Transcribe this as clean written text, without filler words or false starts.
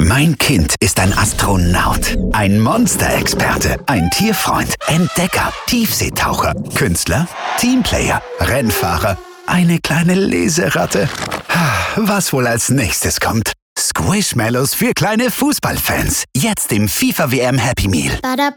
Mein Kind ist ein Astronaut, ein Monsterexperte, ein Tierfreund, Entdecker, Tiefseetaucher, Künstler, Teamplayer, Rennfahrer, eine kleine Leseratte. Was wohl als nächstes kommt? Squishmallows für kleine Fußballfans. Jetzt im FIFA WM Happy Meal. Badab,